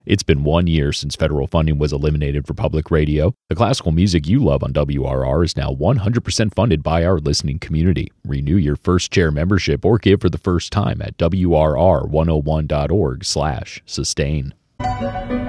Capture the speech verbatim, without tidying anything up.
It's been one year since federal funding was eliminated for public radio. The classical music you love on W R R is now one hundred percent funded by our listening community. Renew your first chair membership or give for the first time at W R R one oh one dot org slash sustain.